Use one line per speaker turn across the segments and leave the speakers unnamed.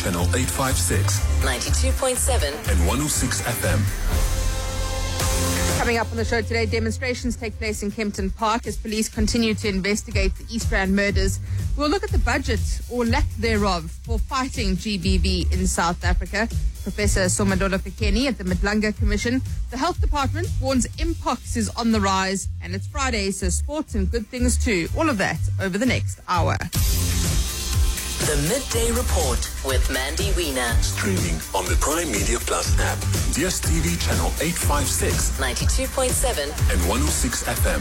channel 856,
92.7
and 106 FM.
Coming up on the show today, demonstrations take place in Kempton Park as police continue to investigate the East Rand murders. We'll look at the budget, or lack thereof, for fighting GBV in South Africa. Professor Somadola Fikeni at the Madlanga Commission. The Health Department warns Mpox is on the rise, and it's Friday, so sports and good things too. All of that over the next hour.
The Midday Report with Mandy Wiener.
Streaming on the Prime Media Plus app, DSTV channel 856,
92.7
and 106 FM.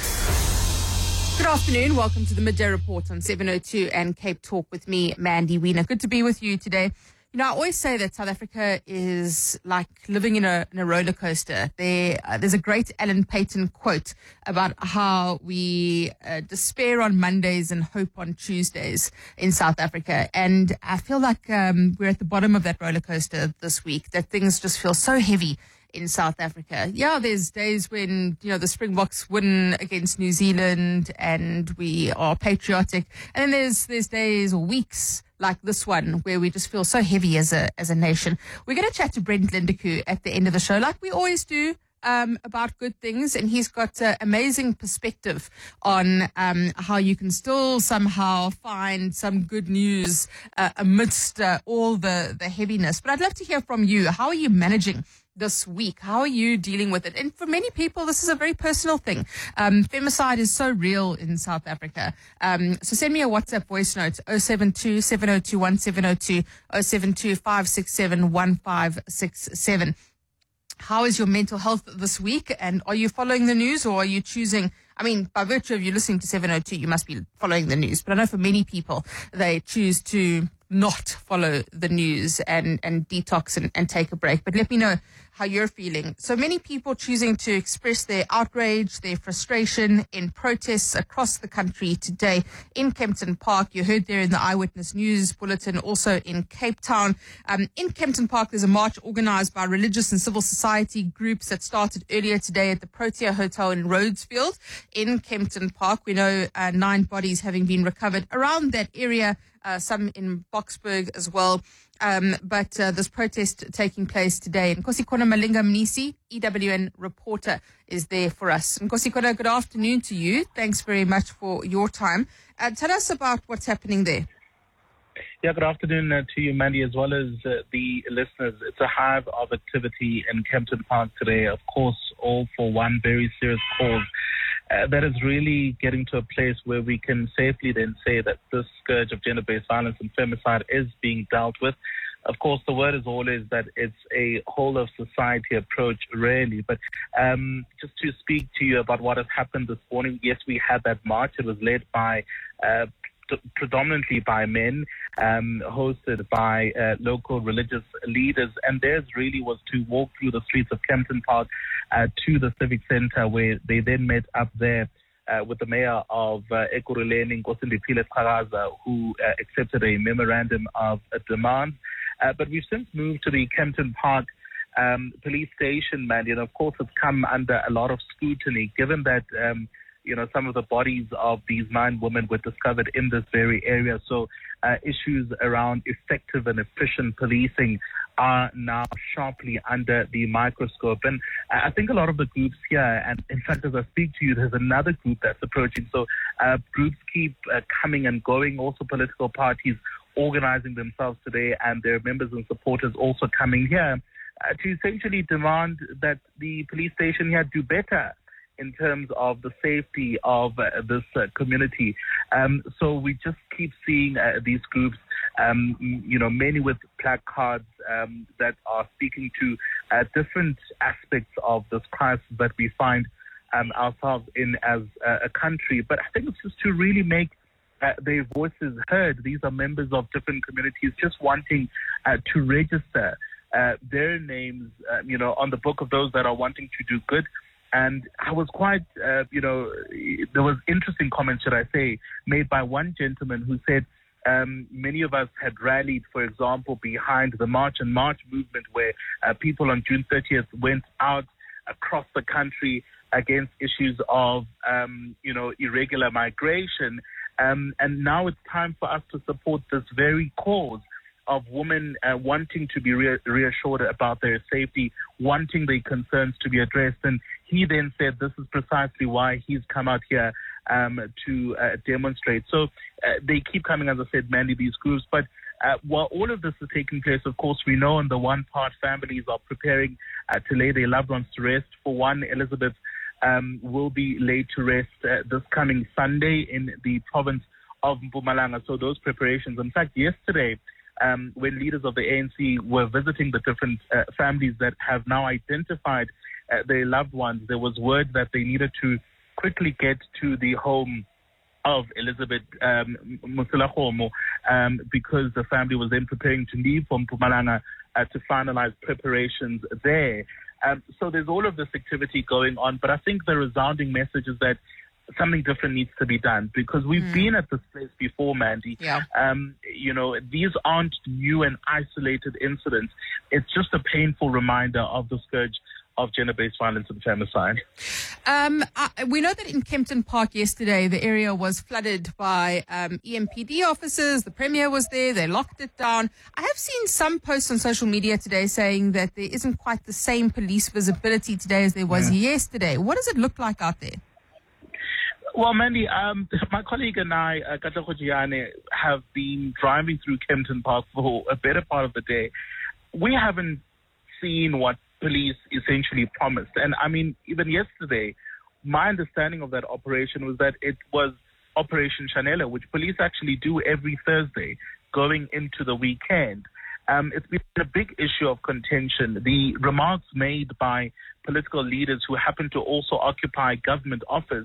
Good afternoon. Welcome to the Midday Report on 702 and Cape Talk with me, Mandy Wiener. Good to be with you today. You know, I always say that South Africa is like living in a roller coaster. There's a great Alan Paton quote about how we despair on Mondays and hope on Tuesdays in South Africa. And I feel like we're at the bottom of that roller coaster this week, that things just feel so heavy in South Africa. Yeah, there's days when, you know, the Springboks win against New Zealand and we are patriotic. And then there's days or weeks like this one where we just feel so heavy as a nation. We're going to chat to Brent Lindekoe at the end of the show, like we always do, about good things. And he's got amazing perspective on how you can still somehow find some good news amidst all the heaviness. But I'd love to hear from you. How are you managing this week? How are you dealing with it? And for many people, this is a very personal thing. Femicide is so real in South Africa. So send me a WhatsApp voice note, 072 702 1702, 072 567 1567. How is your mental health this week? And are you following the news, or are you choosing, I mean, by virtue of you listening to 702, you must be following the news. But I know for many people, they choose to not follow the news and detox and take a break. But let me know how you're feeling. So many people choosing to express their outrage, their frustration in protests across the country today in Kempton Park. You heard there in the Eyewitness News Bulletin, also in Cape Town. In Kempton Park, there's a march organized by religious and civil society groups that started earlier today at the Protea Hotel in Rhodesfield in Kempton Park. We know 9 bodies having been recovered around that area, some in Boksburg as well. But this protest taking place today. Nkosikona Malinga Mnisi, EWN reporter, is there for us. Nkosikona, good afternoon to you. Thanks very much for your time. Tell us about what's happening there.
Yeah, good afternoon to you, Mandy, as well as the listeners. It's a hive of activity in Kempton Park today, of course, all for one very serious cause. That is really getting to a place where we can safely then say that this scourge of gender-based violence and femicide is being dealt with. Of course, the word is always that it's a whole-of-society approach, really. But just to speak to you about what has happened this morning, yes, we had that march. It was led by predominantly by men, hosted by local religious leaders, and theirs really was to walk through the streets of Kempton Park to the Civic Centre, where they then met up there with the mayor of Ekurhuleni, Nkosindiphihle Qhakaza, who accepted a memorandum of demand. But we've since moved to the Kempton Park police station, Mandy, and of course it's come under a lot of scrutiny, given that some of the bodies of these 9 women were discovered in this very area. So issues around effective and efficient policing are now sharply under the microscope. And I think a lot of the groups here, and in fact, as I speak to you, there's another group that's approaching. So groups keep coming and going, also political parties organizing themselves today, and their members and supporters also coming here to essentially demand that the police station here do better in terms of the safety of this community. So we just keep seeing these groups, many with placards that are speaking to different aspects of this crisis that we find ourselves in as a country. But I think it's just to really make their voices heard. These are members of different communities just wanting to register their names, on the book of those that are wanting to do good. And I was quite, there was interesting comments, should I say, made by one gentleman who said many of us had rallied, for example, behind the March and March movement, where people on June 30th went out across the country against issues of, irregular migration. And now it's time for us to support this very cause of women wanting to be reassured about their safety, wanting their concerns to be addressed. And he then said this is precisely why he's come out here to demonstrate. So they keep coming, as I said, Mandy, these groups. But while all of this is taking place, of course, we know on the one part, families are preparing to lay their loved ones to rest. For one, Elizabeth will be laid to rest this coming Sunday in the province of Mpumalanga. So those preparations, in fact, yesterday, when leaders of the ANC were visiting the different families that have now identified their loved ones, there was word that they needed to quickly get to the home of Elizabeth Musulahomo because the family was then preparing to leave from Mpumalanga to finalize preparations there. So there's all of this activity going on, but I think the resounding message is that something different needs to be done, because we've been at this place before, Mandy.
Yeah.
These aren't new and isolated incidents. It's just a painful reminder of the scourge of gender-based violence and femicide.
We know that in Kempton Park yesterday, the area was flooded by EMPD officers. The Premier was there. They locked it down. I have seen some posts on social media today saying that there isn't quite the same police visibility today as there was yesterday. What does it look like out there?
Well, Mandy, my colleague and I, Kata Khojiane, have been driving through Kempton Park for a better part of the day. We haven't seen what police essentially promised. And I mean, even yesterday, my understanding of that operation was that it was Operation Chanela, which police actually do every Thursday going into the weekend. It's been a big issue of contention. The remarks made by political leaders who happen to also occupy government office,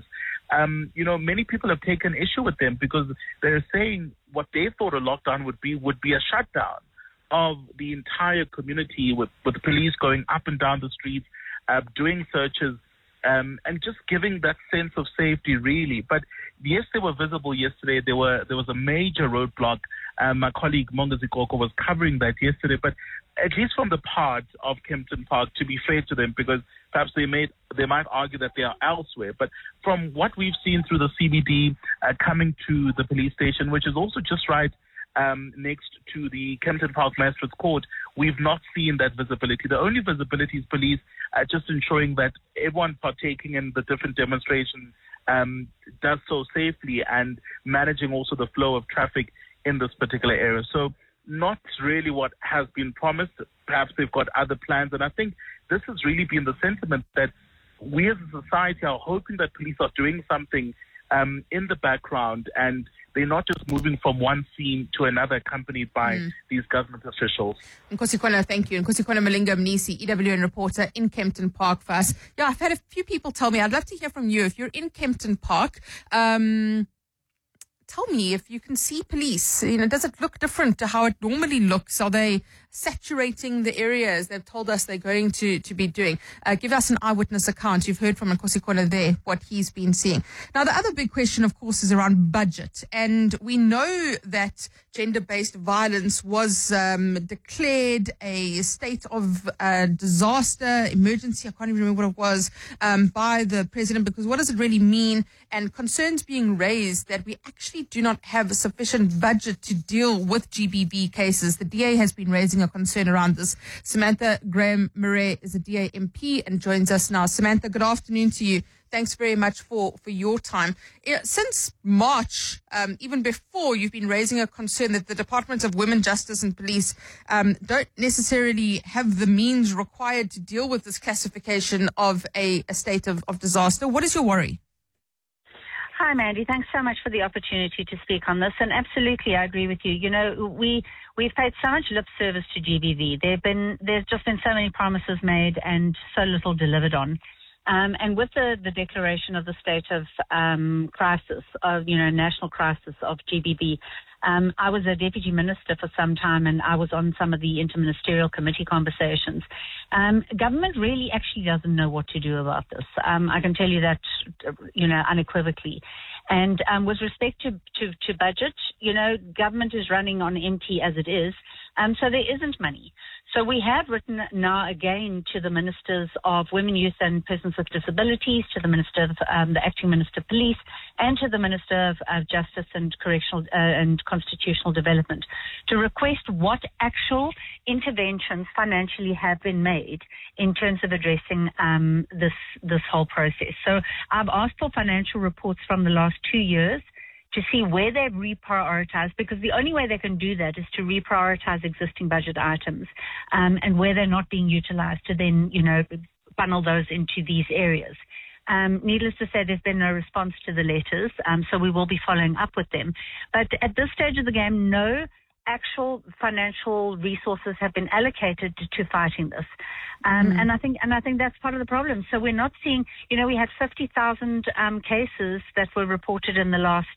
many people have taken issue with them because they're saying what they thought a lockdown would be a shutdown of the entire community with the police going up and down the streets, doing searches, and just giving that sense of safety, really. But yes, they were visible yesterday. There was a major roadblock. My colleague Monga Zikoko was covering that yesterday. But at least from the part of Kempton Park, to be fair to them, because perhaps they might argue that they are elsewhere. But from what we've seen through the CBD coming to the police station, which is also just right next to the Kempton Park Magistrates Court, we've not seen that visibility. The only visibility is police just ensuring that everyone partaking in the different demonstrations does so safely and managing also the flow of traffic in this particular area. So not really what has been promised. Perhaps they've got other plans. And I think this has really been the sentiment that we as a society are hoping that police are doing something in the background, and they're not just moving from one scene to another accompanied by these government officials.
Nkosikhona, thank you. Nkosikhona Malinga Mnisi, EWN reporter in Kempton Park for us. Yeah, I've had a few people tell me, I'd love to hear from you. If you're in Kempton Park, tell me if you can see police. Does it look different to how it normally looks? Are they saturating the areas they've told us they're going to be doing? Give us an eyewitness account. You've heard from Nkosikhona there what he's been seeing. Now, the other big question, of course, is around budget. And we know that gender-based violence was declared a state of disaster, emergency, I can't even remember what it was, by the president, because what does it really mean? And concerns being raised that we actually do not have a sufficient budget to deal with GBV cases. The DA has been raising a concern around this. Samantha Graham-Murray is a DA MP and joins us now. Samantha, good afternoon to you. Thanks very much for your time. Since March, even before, you've been raising a concern that the Department of Women, Justice and Police don't necessarily have the means required to deal with this classification of a state of disaster. What is your worry?
Hi, Mandy. Thanks so much for the opportunity to speak on this. And absolutely, I agree with you. We've paid so much lip service to GBV. There's just been so many promises made and so little delivered on. And with the declaration of the state of crisis, national crisis of GBV, I was a deputy minister for some time, and I was on some of the interministerial committee conversations. Government really actually doesn't know what to do about this. I can tell you that, unequivocally. And with respect to budget, government is running on empty as it is. So there isn't money. So we have written now again to the Ministers of Women, Youth and Persons with Disabilities, to the Minister of the Acting Minister of Police, and to the Minister of Justice and Correctional and Constitutional Development to request what actual interventions financially have been made in terms of addressing this whole process. So I've asked for financial reports from the last 2 years to see where they've reprioritized, because the only way they can do that is to reprioritize existing budget items, and where they're not being utilized to then, funnel those into these areas. Needless to say, there's been no response to the letters, so we will be following up with them. But at this stage of the game, no actual financial resources have been allocated to fighting this. And I think that's part of the problem. So we're not seeing, we had 50,000 cases that were reported in the last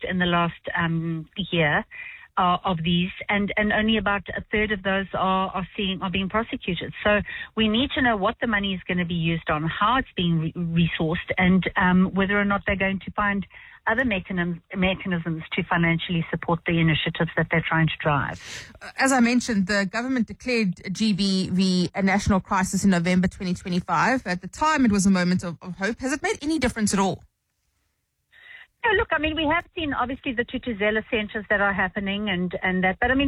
year of these, and only about a third of those are being prosecuted. So we need to know what the money is going to be used on, how it's being resourced, and whether or not they're going to find other mechanisms to financially support the initiatives that they're trying to drive.
As I mentioned, the government declared GBV a national crisis in November 2025. At the time, it was a moment of hope. Has it made any difference at all?
No, look, we have seen obviously the Thuthuzela centres that are happening and that, but I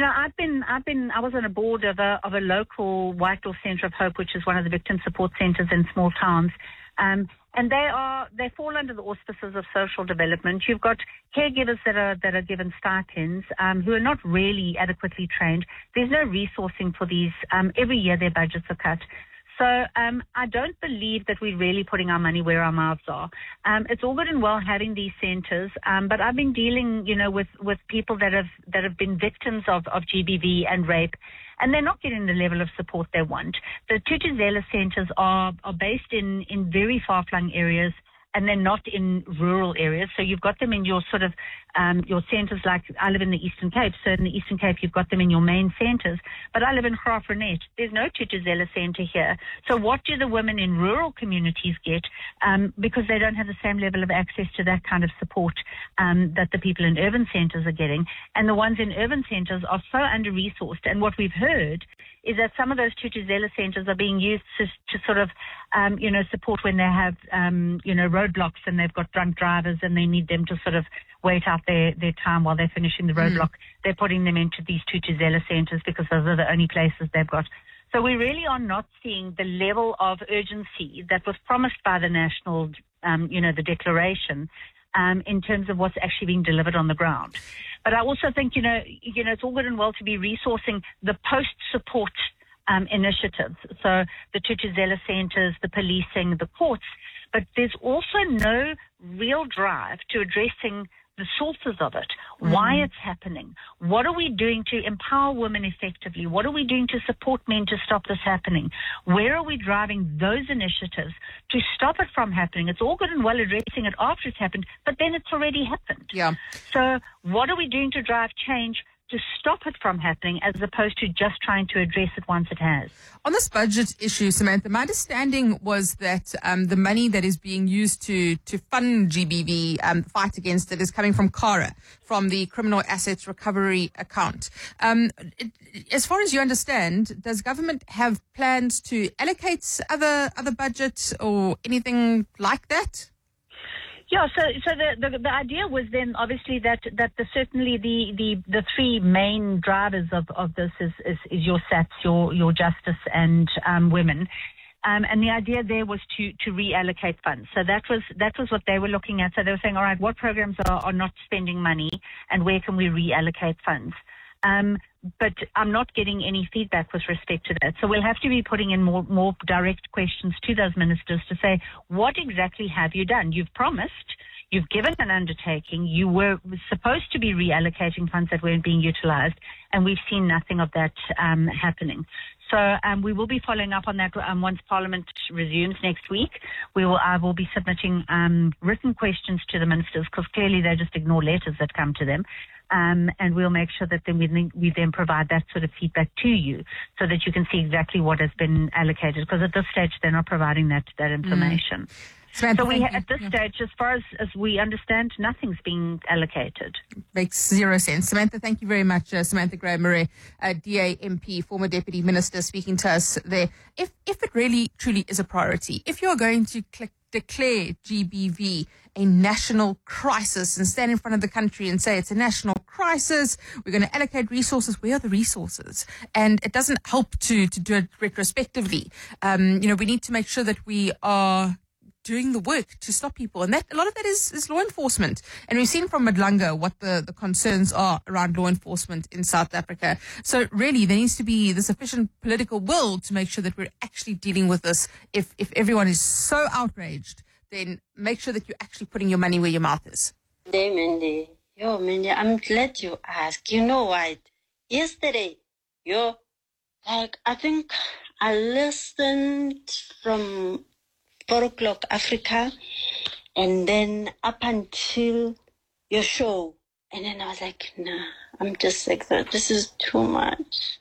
was on a board of a local Whitehall Centre of Hope, which is one of the victim support centres in small towns. And they fall under the auspices of social development. You've got caregivers that are given stipends, who are not really adequately trained. There's no resourcing for these. Every year their budgets are cut. So I don't believe that we're really putting our money where our mouths are. It's all good and well having these centres, but I've been dealing, with people that have been victims of GBV and rape, and they're not getting the level of support they want. The Thuthuzela centres are based in very far-flung areas, and they're not in rural areas. So you've got them in your sort of your centres, like I live in the Eastern Cape. So in the Eastern Cape, you've got them in your main centres. But I live in Graaff-Reinet. There's no Thuthuzela centre here. So what do the women in rural communities get? Because they don't have the same level of access to that kind of support that the people in urban centres are getting. And the ones in urban centres are so under-resourced. And what we've heard is that some of those Thuthuzela centres are being used to sort of, support when they have, roadblocks and they've got drunk drivers and they need them to sort of wait out their time while they're finishing the roadblock. They're putting them into these Thuthuzela centres because those are the only places they've got. So we really are not seeing the level of urgency that was promised by the national, the declaration, in terms of what's actually being delivered on the ground. But I also think, it's all good and well to be resourcing the post-support initiatives. So the Thuthuzela centres, the policing, the courts. But there's also no real drive to addressing the sources of it, why it's happening. What are we doing to empower women effectively? What are we doing to support men to stop this happening? Where are we driving those initiatives to stop it from happening? It's all good and well addressing it after it's happened, but then it's already happened.
Yeah.
So what are we doing to drive change to stop it from happening, as opposed to just trying to address it once it has?
On this budget issue, Samantha, my understanding was that the money that is being used to fund GBV, fight against it, is coming from CARA, from the Criminal Assets Recovery Account. As far as you understand, does government have plans to allocate other budgets or anything like that?
Yeah, so the idea was then obviously that certainly the three main drivers of this is your SATs, your justice and women. And the idea there was to reallocate funds. So that was what they were looking at. So they were saying, all right, what programs are not spending money and where can we reallocate funds? But I'm not getting any feedback with respect to that. So we'll have to be putting in more direct questions to those ministers to say, what exactly have you done? You've promised, you've given an undertaking, you were supposed to be reallocating funds that weren't being utilized, and we've seen nothing of that happening. So we will be following up on that once Parliament resumes next week. I will be submitting written questions to the ministers, because clearly they just ignore letters that come to them. And we'll make sure that then we then provide that sort of feedback to you, so that you can see exactly what has been allocated, because at this stage they're not providing that information.
Samantha,
So at this stage, as far as we understand, nothing's being allocated.
Makes zero sense. Samantha, thank you very much. Samantha Graham-Murray, DA MP, former Deputy Minister, speaking to us there. If it really, truly is a priority, if you're going to declare GBV a national crisis and stand in front of the country and say it's a national crisis, we're going to allocate resources, where are the resources? And it doesn't help to do it retrospectively. We need to make sure that we are doing the work to stop people. And that a lot of that is law enforcement. And we've seen from Madlanga what the concerns are around law enforcement in South Africa. So really, there needs to be the sufficient political will to make sure that we're actually dealing with this. If everyone is so outraged, then make sure that you're actually putting your money where your mouth is.
Mandy, I'm glad you asked. You know what? Yesterday, I think I listened from 4 o'clock Africa, and then up until your show. And then I was like, nah, I'm just like, this is too much.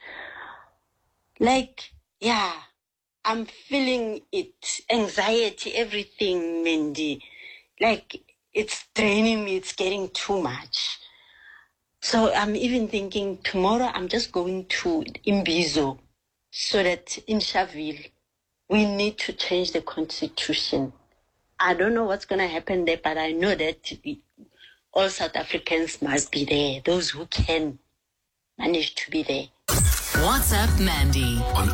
I'm feeling it, anxiety, everything, Mandy. It's draining me, it's getting too much. So I'm even thinking tomorrow I'm just going to Imbizo, so that in Sharpeville, we need to change the constitution. I don't know what's going to happen there, but I know that all South Africans must be there, those who can manage to be there.
WhatsApp Mandy
on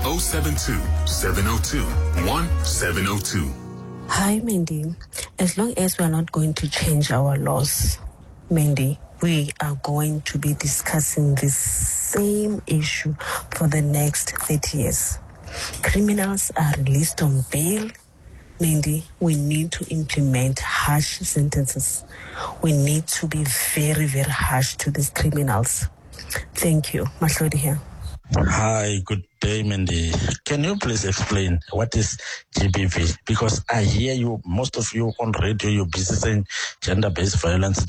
072-702-1702.
Hi, Mandy. As long as we are not going to change our laws, Mandy, we are going to be discussing this same issue for the next 30 years. Criminals are released on bail. Mandy, we need to implement harsh sentences. We need to be very, very harsh to these criminals. Thank you. Mahlodi here.
Hi, good day, Mandy. Can you please explain what is GBV? Because I hear you, most of you on radio, you're busy saying gender-based violence.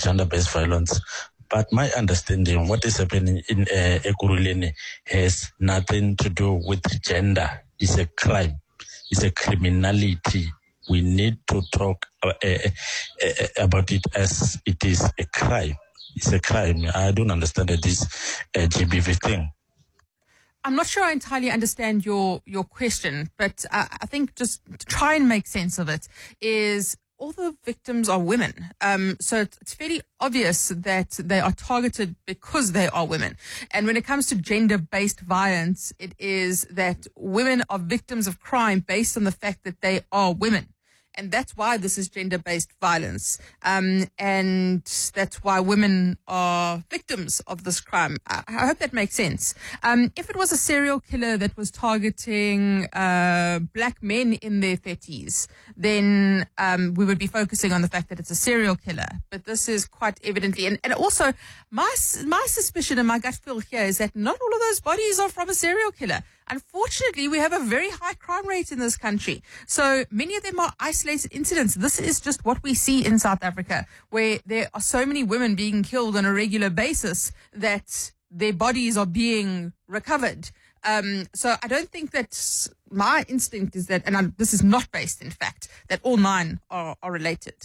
But my understanding, what is happening in Ekurhuleni has nothing to do with gender. It's a crime. It's a criminality. We need to talk about it as it is a crime. It's a crime. I don't understand this GBV thing.
I'm not sure I entirely understand your question, but I think just to try and make sense of it is all the victims are women. So it's fairly obvious that they are targeted because they are women. And when it comes to gender-based violence, it is that women are victims of crime based on the fact that they are women. And that's why this is gender-based violence. And that's why women are victims of this crime. I hope that makes sense. If it was a serial killer that was targeting black men in their 30s, then we would be focusing on the fact that it's a serial killer. But this is quite evidently, and also my suspicion and my gut feel here is that not all of those bodies are from a serial killer. Unfortunately, we have a very high crime rate in this country. So many of them are isolated incidents. This is just what we see in South Africa, where there are so many women being killed on a regular basis that their bodies are being recovered. So I don't think that my instinct is that, and this is not based in fact, that all 9 are related.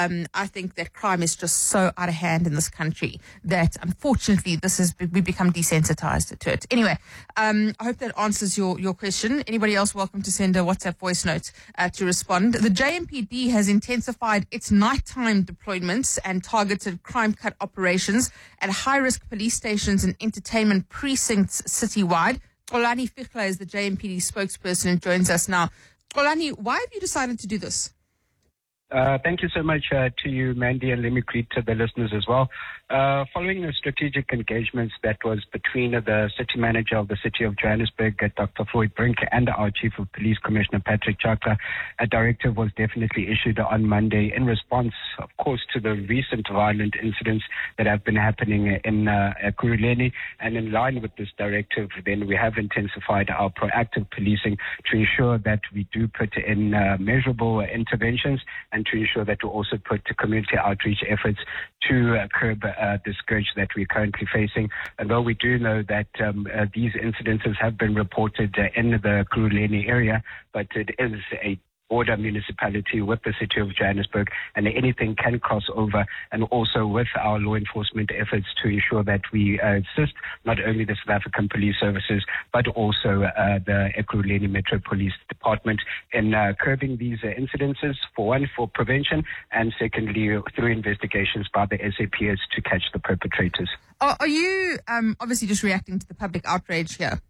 I think that crime is just so out of hand in this country that unfortunately we become desensitized to it. Anyway, I hope that answers your question. Anybody else welcome to send a WhatsApp voice note to respond. The JMPD has intensified its nighttime deployments and targeted crime cut operations at high-risk police stations and entertainment precincts citywide. Xolani Fichla is the JMPD spokesperson and joins us now. Xolani, why have you decided to do this?
Thank you so much to you, Mandy, and let me greet to the listeners as well. Following the strategic engagements that was between the city manager of the city of Johannesburg, Dr. Floyd Brink, and our chief of police, Commissioner Patrick Chaka, a directive was definitely issued on Monday in response, of course, to the recent violent incidents that have been happening in Ekurhuleni. And in line with this directive, then we have intensified our proactive policing to ensure that we do put in measurable interventions and to ensure that we also put community outreach efforts to curb the scourge that we're currently facing. Although we do know that these incidences have been reported in the Ekurhuleni area, but it is a border municipality with the city of Johannesburg, and anything can cross over, and also with our law enforcement efforts to ensure that we assist not only the South African Police Services but also the Ekurhuleni Metro Police Department in curbing these incidences, for one, for prevention, and secondly, through investigations by the SAPS to catch the perpetrators.
Are you obviously just reacting to the public outrage here?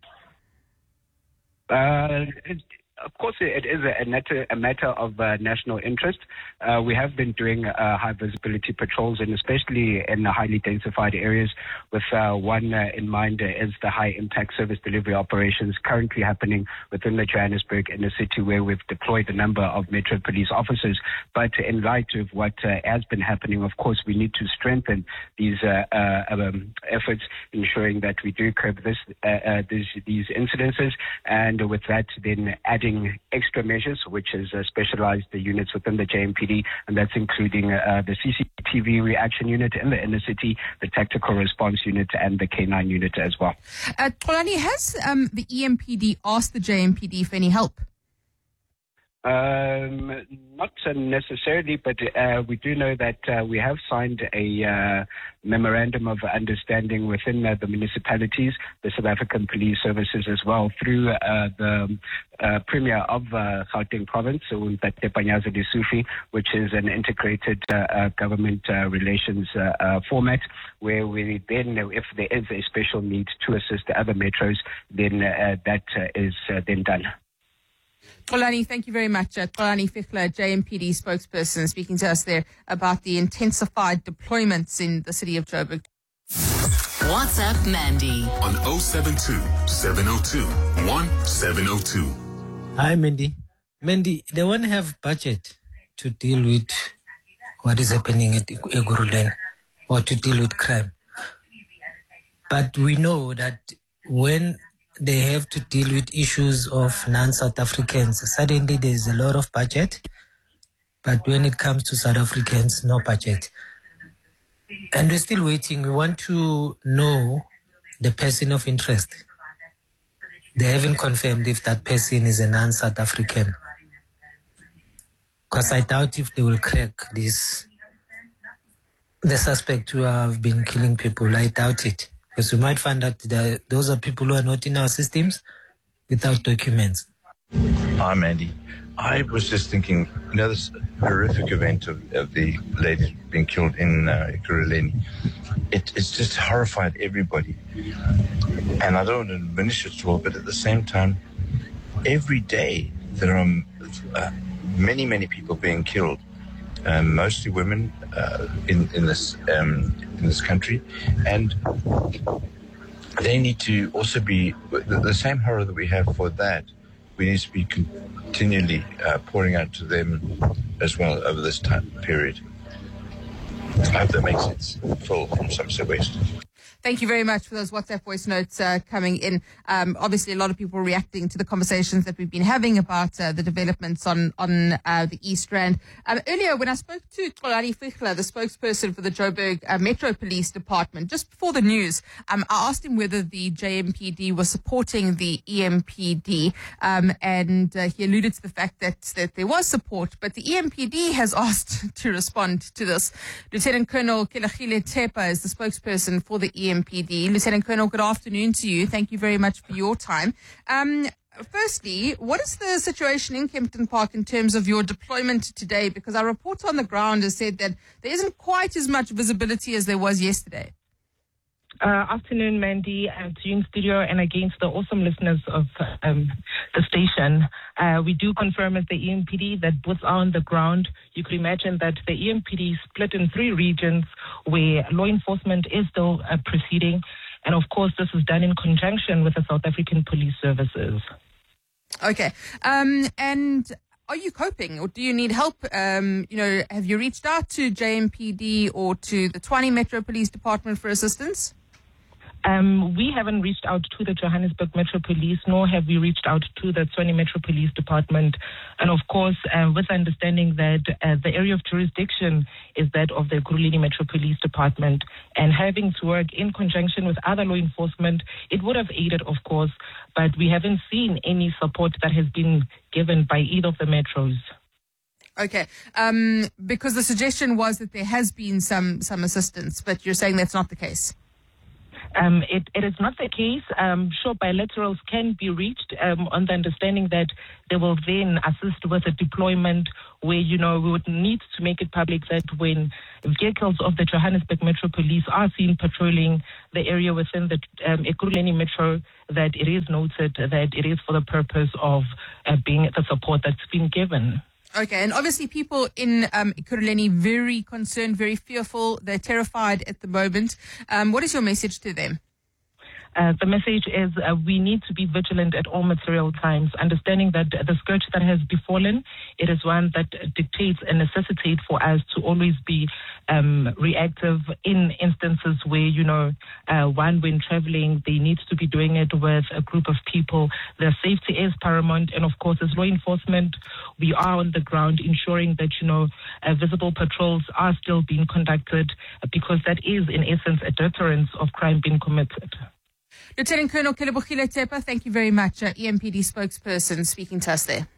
Of course, it is a matter of national interest. We have been doing high visibility patrols, and especially in the highly densified areas, with one in mind is the high impact service delivery operations currently happening within the Johannesburg inner city, where we've deployed a number of Metro Police officers. But in light of what has been happening, of course, we need to strengthen these efforts, ensuring that we do curb these incidences, and with that, then adding extra measures, which is specialized units within the JMPD, and that's including the CCTV reaction unit in the inner city, the tactical response unit, and the K9 unit as well.
Xolani, has the EMPD asked the JMPD for any help?
Not necessarily, but we do know that we have signed a memorandum of understanding within the municipalities, the South African Police Services as well, through the Premier of Gauteng Province, Ntate Panyaza Lesufi, which is an integrated government relations format, where we then, if there is a special need to assist the other metros, then that is then done.
Xolani, thank you very much. Xolani Fihla, JMPD spokesperson, speaking to us there about the intensified deployments in the city of Joburg.
WhatsApp Mandy
on 072 702 1702.
Hi, Mandy. Mandy, they won't have budget to deal with what is happening at Ekurhuleni or to deal with crime. But we know that when they have to deal with issues of non-South Africans, suddenly there's a lot of budget, but when it comes to South Africans, no budget. And we're still waiting. We want to know the person of interest. They haven't confirmed if that person is a non-South African. Because I doubt if they will crack this. The suspect who have been killing people, I doubt it. Because we might find out that those are people who are not in our systems without documents.
Hi, Mandy. I was just thinking, this horrific event of the lady being killed in Ekurhuleni, it's just horrified everybody. And I don't want to diminish it at all, but at the same time, every day there are many, many people being killed, mostly women in this country, and they need to also be the same horror that we have for that. We need to be continually pouring out to them as well over this time period. I hope that makes sense. Phil from Somerset West.
Thank you very much for those WhatsApp voice notes coming in. Obviously, a lot of people reacting to the conversations that we've been having about the developments on the East Rand. Earlier, when I spoke to Xolani Fihla, the spokesperson for the Joburg Metro Police Department, just before the news, I asked him whether the JMPD was supporting the EMPD, and he alluded to the fact that there was support, but the EMPD has asked to respond to this. Lieutenant Colonel Kelagile Tepa is the spokesperson for the EMPD. Lieutenant Colonel, good afternoon to you. Thank you very much for your time. Firstly, what is the situation in Kempton Park in terms of your deployment today? Because our report on the ground has said that there isn't quite as much visibility as there was yesterday.
Afternoon, Mandy, to you in studio and against the awesome listeners of the station. We do confirm as the EMPD that boots are on the ground. You could imagine that the EMPD is split in 3 regions where law enforcement is still proceeding. And of course, this is done in conjunction with the South African Police Services.
Okay. And are you coping or do you need help? Have you reached out to JMPD or to the Tshwane Metro Police Department for assistance?
We haven't reached out to the Johannesburg Metro Police, nor have we reached out to the Tshwane Metro Police Department. And of course, with understanding that the area of jurisdiction is that of the Ekurhuleni Metro Police Department, and having to work in conjunction with other law enforcement, it would have aided, of course, but we haven't seen any support that has been given by either of the metros.
Okay, because the suggestion was that there has been some assistance, but you're saying that's not the case.
It is not the case. Sure, bilaterals can be reached on the understanding that they will then assist with a deployment where, we would need to make it public that when vehicles of the Johannesburg Metro Police are seen patrolling the area within the Ekurhuleni Metro, that it is noted that it is for the purpose of being the support that's been given.
Okay, and obviously people in Ekurhuleni very concerned, very fearful. They're terrified at the moment. What is your message to them?
The message is we need to be vigilant at all material times, understanding that the scourge that has befallen, it is one that dictates and necessitates for us to always be reactive in instances where, when traveling, they need to be doing it with a group of people. Their safety is paramount. And of course, as law enforcement, we are on the ground ensuring that, visible patrols are still being conducted because that is, in essence, a deterrence of crime being committed.
Lieutenant Colonel Kelebogile Tepa, thank you very much. EMPD spokesperson speaking to us there.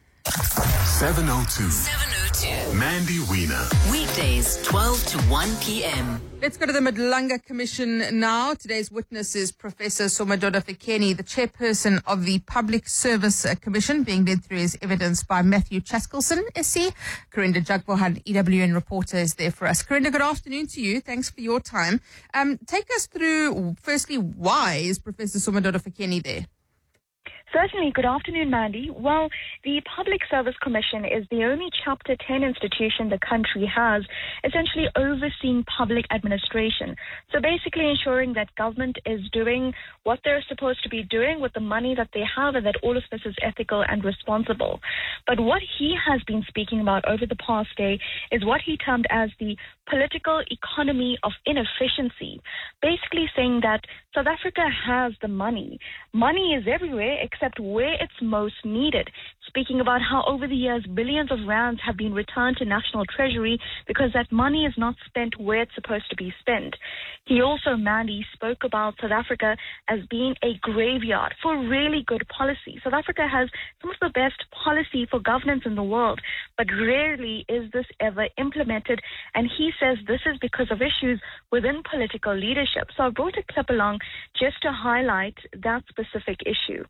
702. Mandy Wiener.
Weekdays, 12 to 1 p.m.
Let's go to the Madlanga Commission now. Today's witness is Professor Somadoda Fikeni, the chairperson of the Public Service Commission, being led through his evidence by Matthew Chaskelson, SC. Karinda Jagmohan, EWN reporter, is there for us. Karinda, good afternoon to you. Thanks for your time. Take us through, firstly, why is Professor Somadoda Fikeni there?
Certainly. Good afternoon, Mandy. Well, the Public Service Commission is the only Chapter 10 institution the country has essentially overseeing public administration. So basically ensuring that government is doing what they're supposed to be doing with the money that they have and that all of this is ethical and responsible. But what he has been speaking about over the past day is what he termed as the political economy of inefficiency, basically saying that South Africa has the money. Money is everywhere except where it's most needed, speaking about how over the years billions of rands have been returned to National Treasury because that money is not spent where it's supposed to be spent. He also, Mandy, spoke about South Africa as being a graveyard for really good policy. South Africa has some of the best policy for governance in the world, but rarely is this ever implemented, and he says this is because of issues within political leadership. So I brought a clip along just to highlight that specific issue.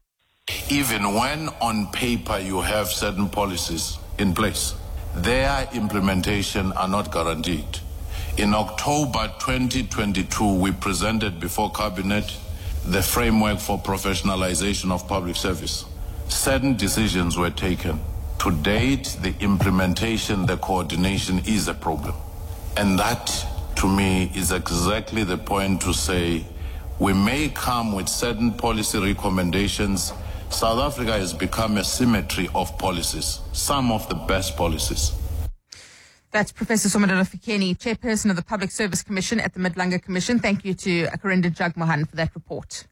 Even when on paper you have certain policies in place, their implementation are not guaranteed. In October 2022, we presented before Cabinet the framework for professionalization of public service. Certain decisions were taken. To date, the implementation, the coordination is a problem. And that, to me, is exactly the point to say we may come with certain policy recommendations. South Africa has become a symmetry of policies, some of the best policies.
That's Professor Somadoda Fikeni, chairperson of the Public Service Commission at the Madlanga Commission. Thank you to Karinda Jagmohan for that report.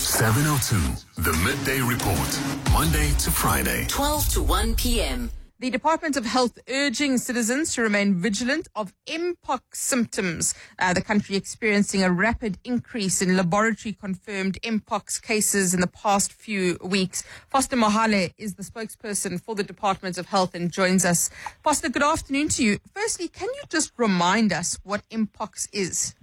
702, the Midday Report, Monday to Friday.
12 to 1 p.m.
The Department of Health urging citizens to remain vigilant of Mpox symptoms. The country experiencing a rapid increase in laboratory-confirmed Mpox cases in the past few weeks. Foster Mohale is the spokesperson for the Department of Health and joins us. Foster, good afternoon to you. Firstly, can you just remind us what Mpox is?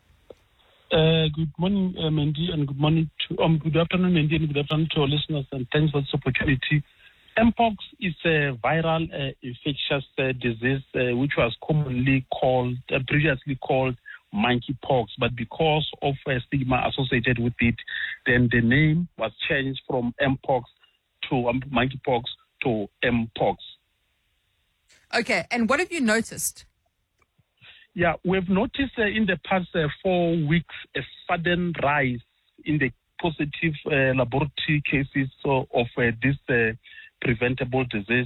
Good morning, Mandy, and good afternoon, Mandy, and good afternoon to our listeners, and thanks for this opportunity. Mpox is a viral infectious disease which was previously called monkeypox, but because of a stigma associated with it, then the name was changed from Mpox to monkeypox to Mpox.
Okay, and what have you noticed?
Yeah, we've noticed in the past 4 weeks a sudden rise in the positive laboratory cases of this preventable disease,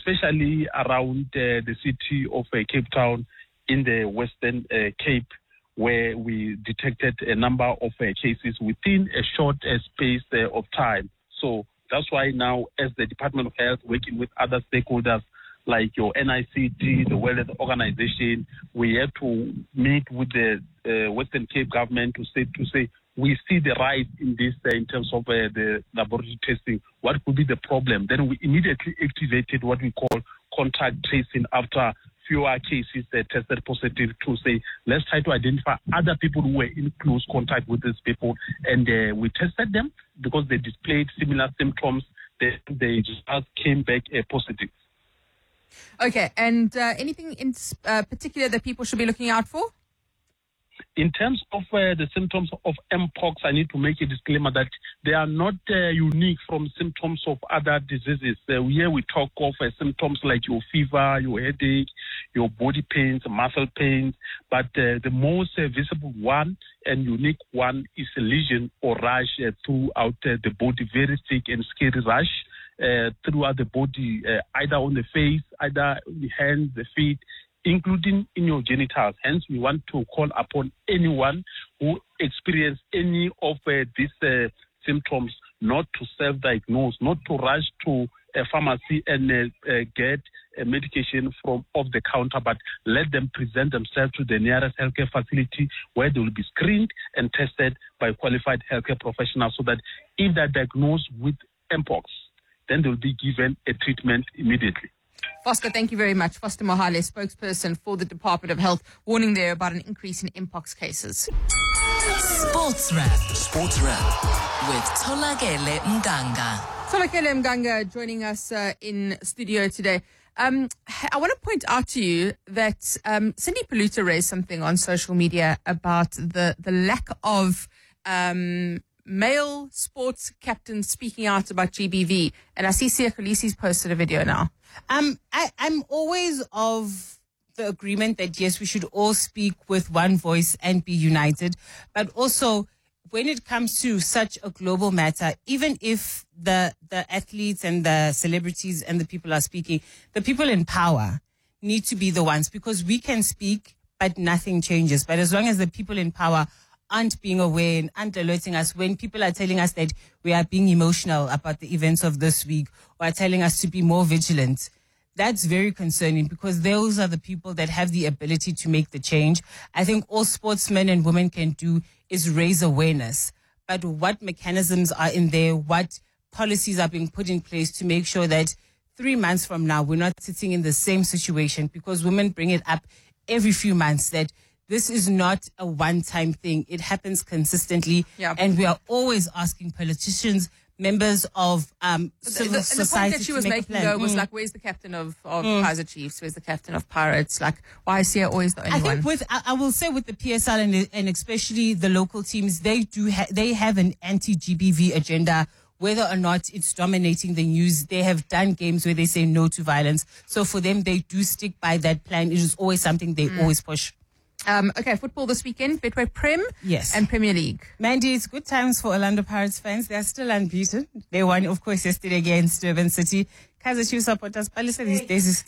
especially around the city of Cape Town in the Western Cape, where we detected a number of cases within a short space of time. So that's why now, as the Department of Health, working with other stakeholders like your NICD, the World Health Organization, we have to meet with the Western Cape government to say we see the rise in this in terms of the laboratory testing. What could be the problem? Then we immediately activated what we call contact tracing after fewer cases tested positive, to say, let's try to identify other people who were in close contact with these people. And we tested them because they displayed similar symptoms. They just came back positive.
Okay, and anything in particular that people should be looking out for?
In terms of the symptoms of Mpox, I need to make a disclaimer that they are not unique from symptoms of other diseases. Here we talk of symptoms like your fever, your headache, your body pains, muscle pains, but the most visible one and unique one is a lesion or rash throughout the body, very thick and scary rash throughout the body, either on the face, either on the hands, the feet, including in your genitals. Hence, we want to call upon anyone who experience any of these symptoms not to self-diagnose, not to rush to a pharmacy and get a medication from off the counter, but let them present themselves to the nearest healthcare facility where they will be screened and tested by qualified healthcare professionals, so that if they're diagnosed with Mpox, then they will be given a treatment immediately.
Foster, thank you very much. Foster Mohale, spokesperson for the Department of Health, warning there about an increase in Mpox cases.
Sports Wrap. Sports Wrap with Tolakele Mganga.
Tolakele Mganga joining us in studio today. I want to point out to you that Cindy Paluta raised something on social media about the lack of male sports captains speaking out about GBV. And I see Sia Khaleesi's posted a video now.
I'm always of the agreement that, yes, we should all speak with one voice and be united. But also, when it comes to such a global matter, even if the athletes and the celebrities and the people are speaking, the people in power need to be the ones, because we can speak, but nothing changes. But as long as the people in power aren't being aware and aren't alerting us, when people are telling us that we are being emotional about the events of this week, or are telling us to be more vigilant, that's very concerning, because those are the people that have the ability to make the change. I think all sportsmen and women can do is raise awareness. But what mechanisms are in there, what policies are being put in place to make sure that 3 months from now, we're not sitting in the same situation, because women bring it up every few months that this is not a one-time thing. It happens consistently. Yep. And we are always asking politicians, members of civil society. The point
that she was making, though, was like, where's the captain of Kaizer Chiefs? Where's the captain of Pirates? Like, why is he always the only one?
I think I will say with the PSL and especially the local teams, they have an anti-GBV agenda. Whether or not it's dominating the news, they have done games where they say no to violence. So for them, they do stick by that plan. It is always something they always push.
Okay, football this weekend, Betway Prem,
yes,
and Premier League.
Mandy, it's good times for Orlando Pirates fans. They are still unbeaten. They won, of course, yesterday against Durban City. Kaizer Chiefs supporters, Palisa these days is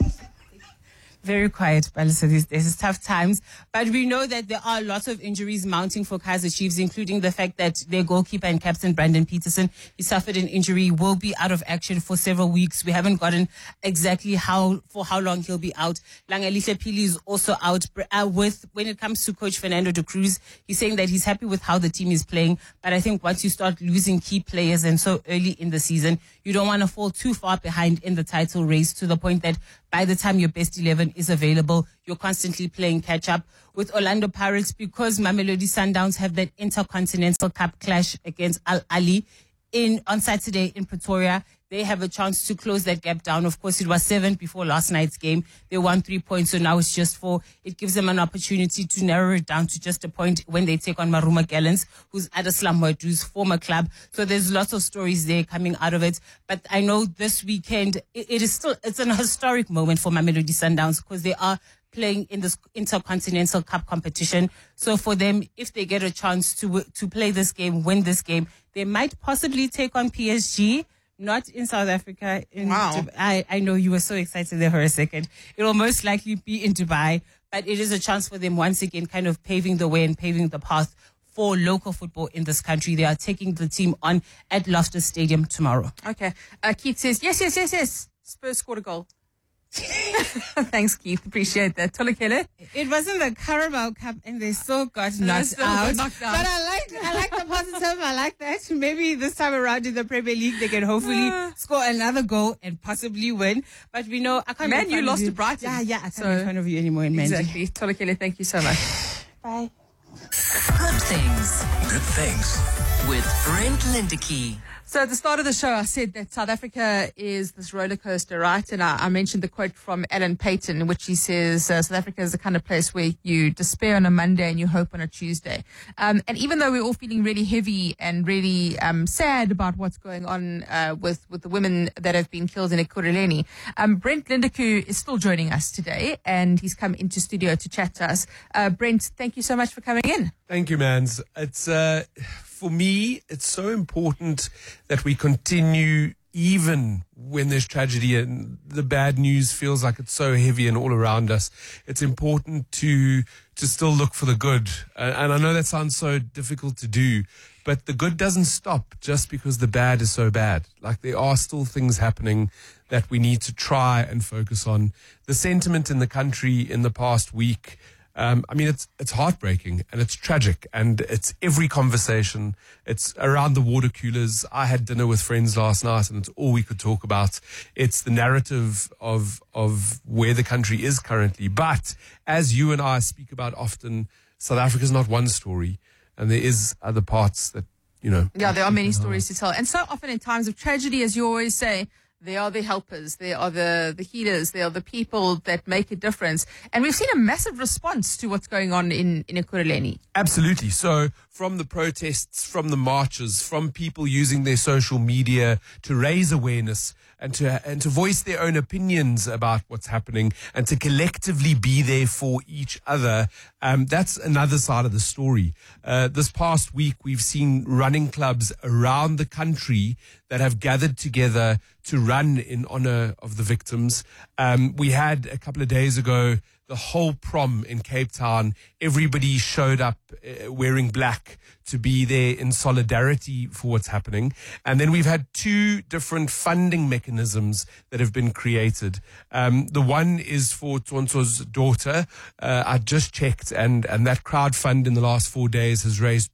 very quiet, Palisa these days. It's tough times. But we know that there are lots of injuries mounting for Kaizer Chiefs, including the fact that their goalkeeper and captain, Brandon Peterson, he suffered an injury, will be out of action for several weeks. We haven't gotten exactly how long he'll be out. Langalihle Pili is also out. When it comes to coach Fernando de Cruz, he's saying that he's happy with how the team is playing. But I think once you start losing key players and so early in the season, you don't want to fall too far behind in the title race, to the point that by the time your best 11 is available, you're constantly playing catch up. With Orlando Pirates, because Mamelodi Sundowns have that Intercontinental Cup clash against Al Ahly on Saturday in Pretoria, they have a chance to close that gap down. Of course, it was 7 before last night's game. They won 3 points, so now it's just 4. It gives them an opportunity to narrow it down to just a point when they take on Maruma Gallants, who's at a Slamwatu's former club. So there's lots of stories there coming out of it. But I know this weekend, it's an historic moment for Mamelodi Sundowns, because they are playing in this Intercontinental Cup competition. So for them, if they get a chance to play this game, win this game, they might possibly take on PSG. Not in South Africa.
Wow.
I know you were so excited there for a second. It will most likely be in Dubai. but it is a chance for them once again, kind of paving the way and paving the path for local football in this country. They are taking the team on at Loftus Stadium tomorrow.
Okay. Keith says, yes. Spurs scored a goal. Thanks, Keith. Appreciate that. Tolakele?
It wasn't the Carabao Cup and they still got knocked out. But I like the positive. I like that. Maybe this time around in the Premier League, they can hopefully score another goal and possibly win. But we know, I can't
Man, you lost to Brighton.
Yeah, I can't make fun of you anymore in Mandy.
Exactly. Tolakele, thank you so much.
Bye.
Good things with Brent Lindecky.
So at the start of the show, I said that South Africa is this roller coaster, right? And I mentioned the quote from Alan Payton, in which he says, South Africa is the kind of place where you despair on a Monday and you hope on a Tuesday. And even though we're all feeling really heavy and really sad about what's going on with the women that have been killed in Ekurhuleni, Brent Lindecky is still joining us today, and he's come into studio to chat to us. Brent, thank you so much for coming in.
Thank you, Mans. It's for me, it's so important that we continue even when there's tragedy and the bad news feels like it's so heavy and all around us. It's important to still look for the good. And I know that sounds so difficult to do, but the good doesn't stop just because the bad is so bad. Like, there are still things happening that we need to try and focus on. The sentiment in the country in the past week, it's heartbreaking and it's tragic, and it's every conversation. It's around the water coolers. I had dinner with friends last night and it's all we could talk about. It's the narrative of where the country is currently. But as you and I speak about often, South Africa is not one story, and there is other parts that,
Yeah, there are many stories to tell. And so often in times of tragedy, as you always say, they are the helpers, they are the healers, they are the people that make a difference. And we've seen a massive response to what's going on in Ekurhuleni.
Absolutely. So from the protests, from the marches, from people using their social media to raise awareness and to voice their own opinions about what's happening and to collectively be there for each other, that's another side of the story. This past week, we've seen running clubs around the country that have gathered together to run in honor of the victims. We had a couple of days ago the whole prom in Cape Town. Everybody showed up wearing black to be there in solidarity for what's happening. And then we've had two different funding mechanisms that have been created. The one is for Tsonso's daughter. I just checked, and that crowdfund in the last 4 days has raised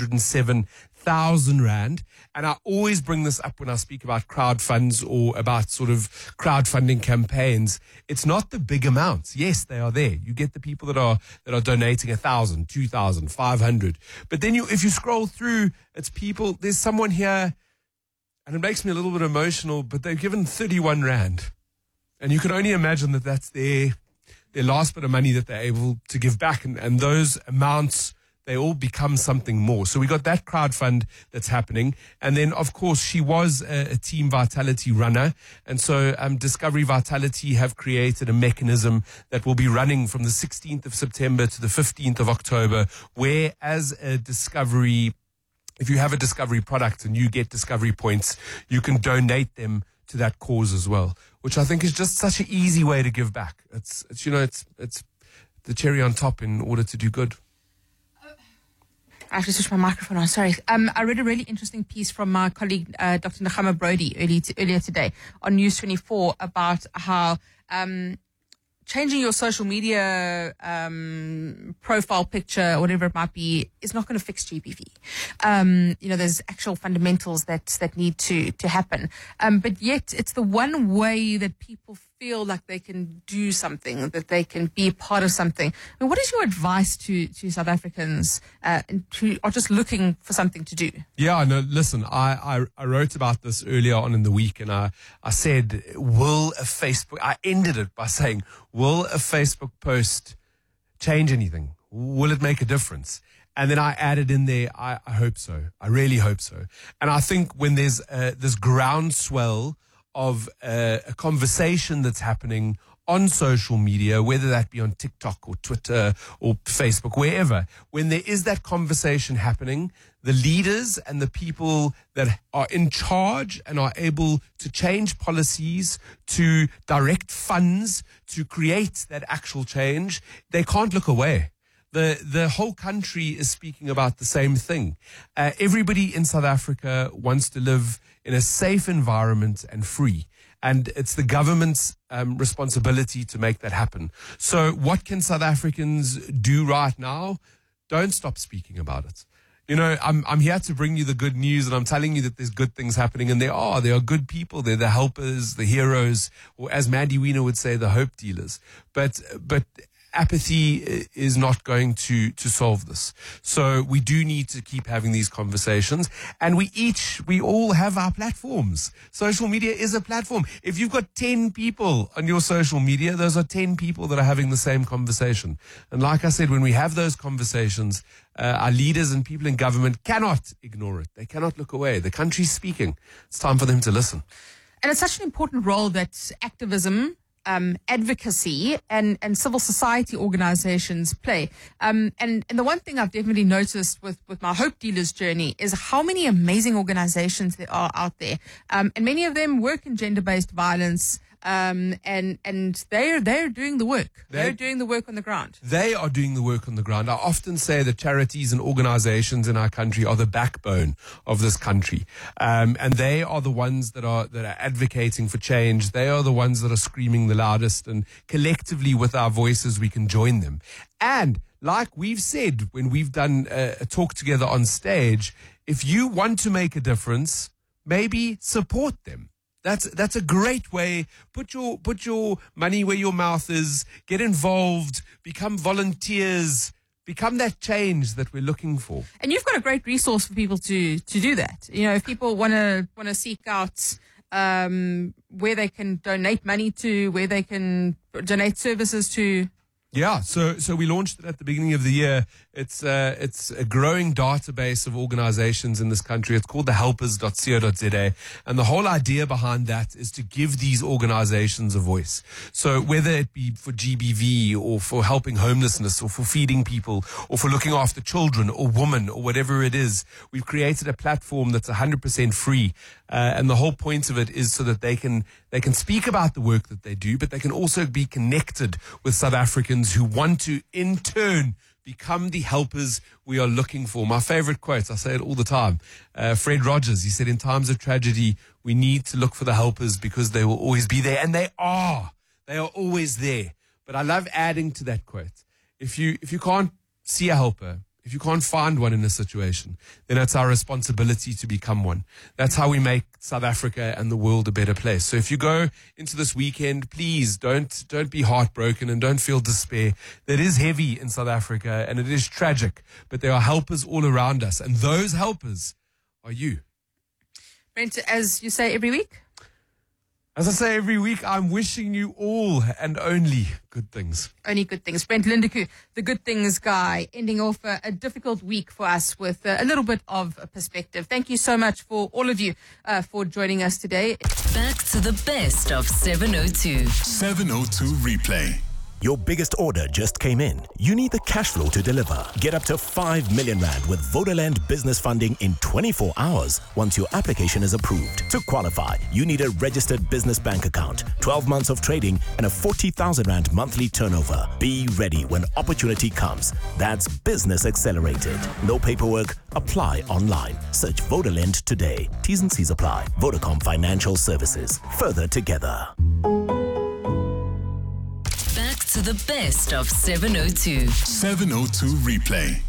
207,000 Rand. And I always bring this up when I speak about crowdfunds or about sort of crowdfunding campaigns. It's not the big amounts. Yes, they are there. You get the people that are donating 1,000, 2,000, 500. But then if you scroll through, it's people, there's someone here, and it makes me a little bit emotional, but they've given 31 Rand. And you can only imagine that that's their last bit of money that they're able to give back. And those amounts, they all become something more. So we got that crowdfund that's happening. And then, of course, she was a Team Vitality runner. And so Discovery Vitality have created a mechanism that will be running from the 16th of September to the 15th of October, where as a Discovery, if you have a Discovery product and you get Discovery points, you can donate them to that cause as well, which I think is just such an easy way to give back. It's the cherry on top in order to do good.
I have to switch my microphone on. Sorry. I read a really interesting piece from my colleague, Dr. Nechama Brody, earlier today on News 24 about how changing your social media profile picture, or whatever it might be, is not going to fix GBV. There's actual fundamentals that need to happen. But yet it's the one way that people feel like they can do something, that they can be part of something. I mean, what is your advice to South Africans who are just looking for something to do?
Yeah, no, listen, I wrote about this earlier on in the week, and I said, I ended it by saying, will a Facebook post change anything? Will it make a difference? And then I added in there, I hope so. I really hope so. And I think when there's this groundswell of a conversation that's happening on social media, whether that be on TikTok or Twitter or Facebook, wherever, when there is that conversation happening, the leaders and the people that are in charge and are able to change policies, to direct funds, to create that actual change, they can't look away. The whole country is speaking about the same thing. Everybody in South Africa wants to live in a safe environment and free. And it's the government's responsibility to make that happen. So what can South Africans do right now? Don't stop speaking about it. You know, I'm here to bring you the good news, and I'm telling you that there's good things happening, and there are good people. They're the helpers, the heroes, or as Mandy Wiener would say, the hope dealers. But apathy is not going to solve this. So we do need to keep having these conversations, and we all have our platforms. Social media is a platform. If you've got 10 people on your social media, those are 10 people that are having the same conversation. And like I said, when we have those conversations, our leaders and people in government cannot ignore it. They cannot look away. The country's speaking. It's time for them to listen.
And it's such an important role that activism, advocacy and civil society organizations play. And the one thing I've definitely noticed with my Hope Dealers journey is how many amazing organizations there are out there. And many of them work in gender-based violence. And they're doing the work. They're doing the work on the ground. They are doing the work on the ground. I often say that charities and organizations in our country are the backbone of this country. And they are the ones that are advocating for change. They are the ones that are screaming the loudest, and collectively with our voices, we can join them. And like we've said when we've done a talk together on stage, if you want to make a difference, maybe support them. That's a great way. Put your money where your mouth is. Get involved. Become volunteers. Become that change that we're looking for. And you've got a great resource for people to do that. You know, if people want to seek out where they can donate money to, where they can donate services to. Yeah, so we launched it at the beginning of the year. It's a growing database of organizations in this country. It's called thehelpers.co.za, and the whole idea behind that is to give these organizations a voice. So whether it be for GBV or for helping homelessness or for feeding people or for looking after children or women or whatever it is, we've created a platform that's 100% free. And the whole point of it is so that they can speak about the work that they do, but they can also be connected with South Africans who want to, in turn, become the helpers we are looking for. My favorite quote, I say it all the time, Fred Rogers, he said, in times of tragedy, we need to look for the helpers because they will always be there. And they are always there. But I love adding to that quote. If you can't see a helper, if you can't find one in a situation, then it's our responsibility to become one. That's how we make South Africa and the world a better place. So if you go into this weekend, please don't be heartbroken and don't feel despair. That is heavy in South Africa and it is tragic, but there are helpers all around us, and those helpers are you. Brent, as you say every week? As I say every week, I'm wishing you all and only good things. Only good things. Brent Lindekoe, the good things guy, ending off a difficult week for us with a little bit of perspective. Thank you so much for all of you for joining us today.
Back to the best of 702.
702 Replay.
Your biggest order just came in. You need the cash flow to deliver. Get up to 5 million rand with Vodaland business funding in 24 hours once your application is approved. To qualify, you need a registered business bank account, 12 months of trading, and a 40,000 rand monthly turnover. Be ready when opportunity comes. That's Business Accelerated. No paperwork. Apply online. Search Vodaland today. T's and C's apply. Vodacom Financial Services. Further together.
To the best of 702.
702 Replay.